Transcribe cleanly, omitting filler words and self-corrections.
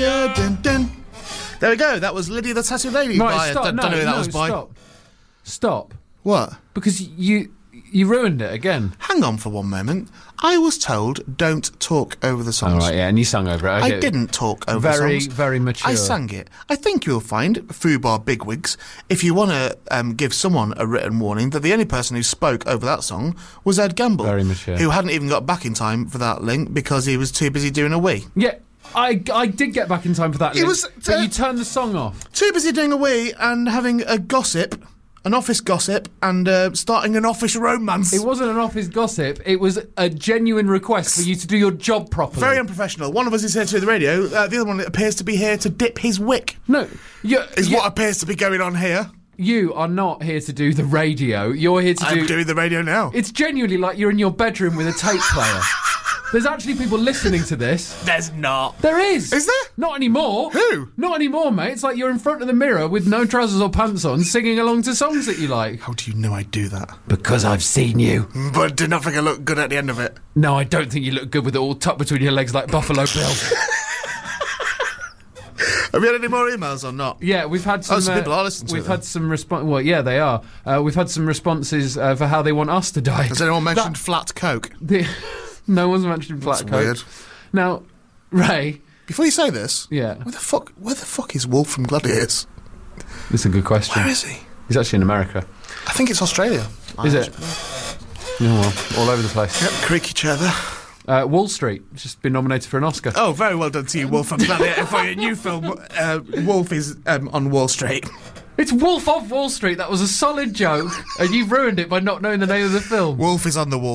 Lydia. Dun, dun. There we go. That was Lydia the Tattoo Lady. Right, stop. Don't know who that was by. Stop. What? Because you ruined it again. Hang on for one moment. I was told don't talk over the songs. All right, yeah, and you sang over it. I didn't talk over the songs. Very mature. I sang it. I think you'll find, FUBAR bigwigs, if you want to give someone a written warning that the only person who spoke over that song was Ed Gamble. Very mature. Who hadn't even got back in time for that link because he was too busy doing a wee. Yeah, I did get back in time for that link, but you turned the song off. Too busy doing a wee and having a gossip. An office gossip and starting an office romance. It wasn't an office gossip. It was a genuine request for you to do your job properly. Very unprofessional. One of us is here to do the radio. The other one appears to be here to dip his wick. No. What appears to be going on here. You are not here to do the radio. You're here to I'm doing the radio now. It's genuinely like you're in your bedroom with a tape player. There's actually people listening to this. There's not. There is. Is there? Not anymore. Who? Not anymore, mate. It's like you're in front of the mirror with no trousers or pants on, singing along to songs that you like. How do you know I do that? Because I've seen you. But did not think I look good at the end of it. No, I don't think you look good with it all tucked between your legs like Buffalo Bill. Have we had any more emails or not? Yeah, we've had some... some people are listening to it. We've had some response... Well, yeah, they are. We've had some responses for how they want us to die. Has anyone mentioned flat coke? No one's mentioned flat That's coke. weird. Now, Ray... Before you say this... Yeah. Where the fuck is Wolf from Gladiators? That's a good question. Where is he? He's actually in America. I think it's Australia. Is it? Oh, well, all over the place. Yep, creaky chair there. Wall Street, just been nominated for an Oscar. Oh, very well done to you, Wolf from Gladiator, for your new film. Wolf is on Wall Street. It's Wolf of Wall Street. That was a solid joke, and you've ruined it by not knowing the name of the film. Wolf is on the wall.